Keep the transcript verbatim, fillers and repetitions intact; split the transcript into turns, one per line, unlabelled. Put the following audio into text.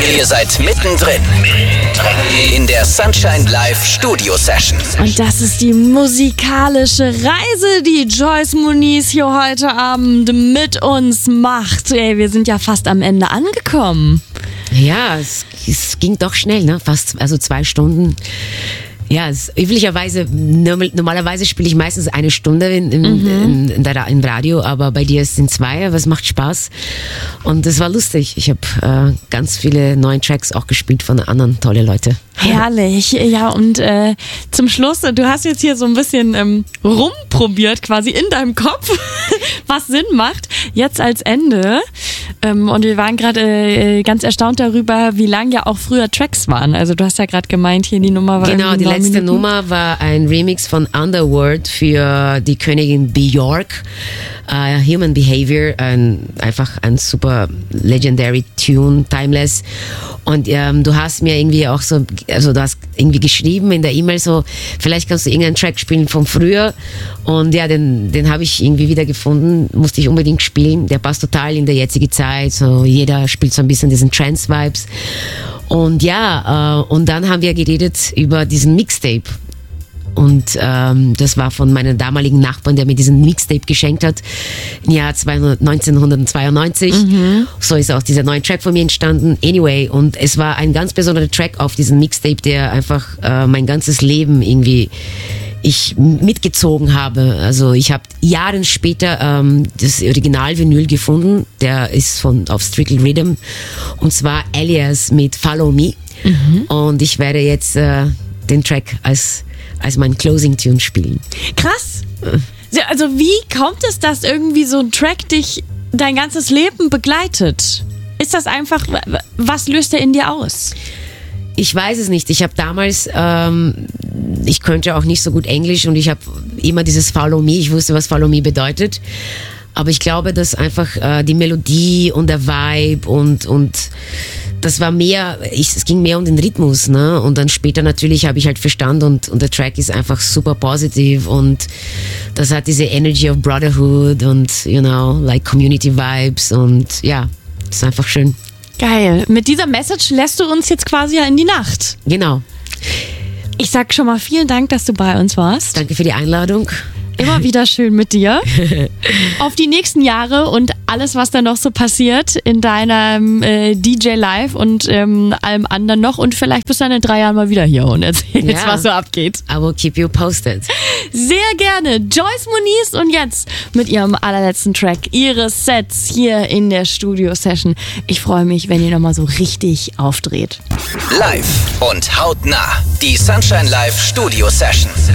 Ihr seid mittendrin in der Sunshine Live Studio Session.
Und das ist die musikalische Reise, die Joyce Muniz hier heute Abend mit uns macht. Ey, wir sind ja fast am Ende angekommen.
Ja, es, es ging doch schnell, ne? Fast, also zwei Stunden. Ja, es, üblicherweise, normalerweise spiele ich meistens eine Stunde in, in, mhm. in, in der, im Radio, aber bei dir sind zwei, aber es macht Spaß und es war lustig. Ich habe äh, ganz viele neue Tracks auch gespielt von anderen tollen Leuten.
Herrlich, ja, und äh, zum Schluss, du hast jetzt hier so ein bisschen ähm, rumprobiert quasi in deinem Kopf, was Sinn macht, jetzt als Ende. Ähm, und wir waren gerade äh, ganz erstaunt darüber, wie lang ja auch früher Tracks waren. Also du hast ja gerade gemeint, hier die Nummer war
Genau, die letzte
Minuten.
Nummer war ein Remix von Underworld für die Königin Björk. Uh, Human Behavior, ein, einfach ein super legendary Tune, timeless. Und ähm, du hast mir irgendwie auch so, also du hast irgendwie geschrieben in der E-Mail so, vielleicht kannst du irgendeinen Track spielen von früher. Und ja, den, den habe ich irgendwie wieder gefunden, musste ich unbedingt spielen. Der passt total in der jetzige Zeit. So jeder spielt so ein bisschen diesen Trance-Vibes. Und ja, äh, und dann haben wir geredet über diesen Mixtape. Und ähm, das war von meinem damaligen Nachbarn, der mir diesen Mixtape geschenkt hat im Jahr neunzehnhundertzweiundneunzig. Mhm. So ist auch dieser neue Track von mir entstanden. Anyway, und es war ein ganz besonderer Track auf diesem Mixtape, der einfach äh, mein ganzes Leben irgendwie ich mitgezogen habe. Also ich habe Jahre später ähm, das Original-Vinyl gefunden. Der ist von auf Strictly Rhythm und zwar Alias mit Follow Me. Mhm. Und ich werde jetzt äh, den Track als als mein Closing-Tune spielen.
Krass. Also wie kommt es, dass irgendwie so ein Track dich dein ganzes Leben begleitet? Ist das einfach, was löst er in dir aus?
Ich weiß es nicht. Ich habe damals, ähm, ich könnte auch nicht so gut Englisch und ich habe immer dieses Follow Me, ich wusste, was Follow Me bedeutet. Aber ich glaube, dass einfach äh, die Melodie und der Vibe und, und das war mehr, ich, es ging mehr um den Rhythmus, ne? Und dann später natürlich habe ich halt verstanden und, und der Track ist einfach super positiv und das hat diese Energy of Brotherhood und, you know, like Community Vibes und ja, das ist einfach schön.
Geil. Mit dieser Message lässt du uns jetzt quasi ja in die Nacht.
Genau.
Ich sag schon mal vielen Dank, dass du bei uns warst.
Danke für die Einladung.
Immer wieder schön mit dir. Auf die nächsten Jahre und alles, was da noch so passiert in deinem äh, D J Live und ähm, allem anderen noch. Und vielleicht bist du dann in drei Jahren mal wieder hier und erzählst, ja, was so abgeht.
I will keep you posted.
Sehr gerne. Joyce Muniz und jetzt mit ihrem allerletzten Track ihres Sets hier in der Studio-Session. Ich freue mich, wenn ihr nochmal so richtig aufdreht.
Live und hautnah. Die Sunshine Live Studio Session.